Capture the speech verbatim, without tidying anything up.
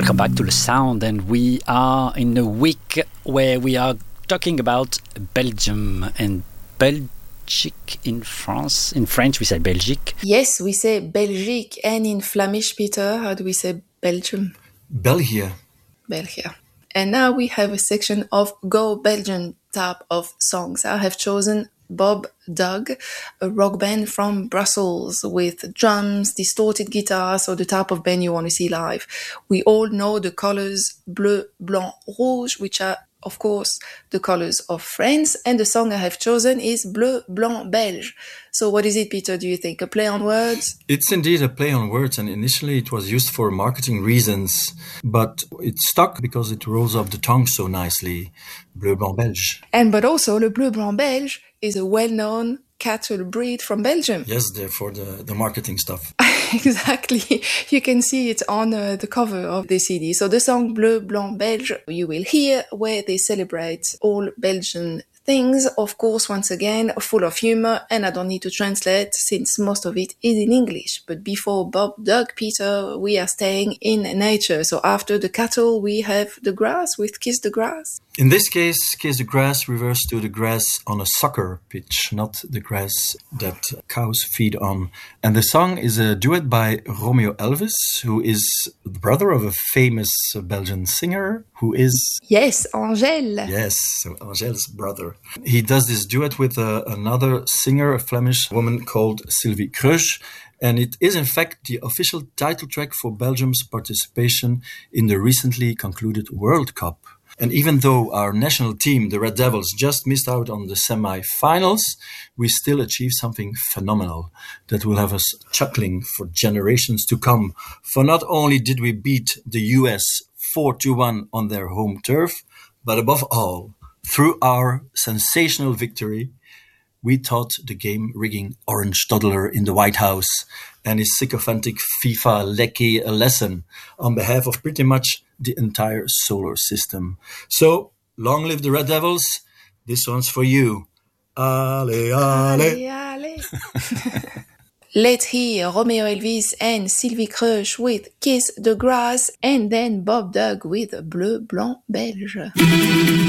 Welcome back to The Sound, and we are in a week where we are talking about Belgium and Belgique in France. In French, we say Belgique. Yes, we say Belgique, and in Flemish, Peter, how do we say Belgium? België. België. And now we have a section of Go Belgian type of songs. I have chosen Bob Dog, a rock band from Brussels with drums, distorted guitars, or the type of band you want to see live. We all know the colors bleu, blanc, rouge, which are, of course, the colors of France. And the song I have chosen is Bleu, Blanc, Belge. So what is it, Peter, do you think? A play on words? It's indeed a play on words, and initially it was used for marketing reasons, but it stuck because it rolls off the tongue so nicely. Bleu, Blanc, Belge. And but also, le Bleu, Blanc, Belge is a well-known cattle breed from Belgium. Yes, therefore the, the marketing stuff. Exactly. You can see it on uh, the cover of the C D. So the song Bleu, Blanc, Belge, you will hear where they celebrate all Belgian things, of course, once again, full of humor, and I don't need to translate since most of it is in English. But before Bob Dog, Peter, we are staying in nature. So after the cattle, we have the grass with Kiss the Grass. In this case, Kiss the Grass refers to the grass on a soccer pitch, not the grass that cows feed on. And the song is a duet by Romeo Elvis, who is the brother of a famous Belgian singer, who is... Yes, Angèle. Yes, so Angèle's brother. He does this duet with uh, another singer, a Flemish woman called Sylvie Kreusch, and it is in fact the official title track for Belgium's participation in the recently concluded World Cup. And even though our national team, the Red Devils, just missed out on the semi-finals, we still achieved something phenomenal that will have us chuckling for generations to come. For not only did we beat the U S four to one on their home turf, but above all, through our sensational victory, we taught the game-rigging Orange Toddler in the White House and his sycophantic FIFA lecky a lesson on behalf of pretty much the entire solar system. So, long live the Red Devils. This one's for you. Ale, ale. Ale, ale. Let's hear Romeo Elvis and Sylvie Kreusch with Kiss the Grass, and then Bob Dog with Bleu, Blanc, Belge.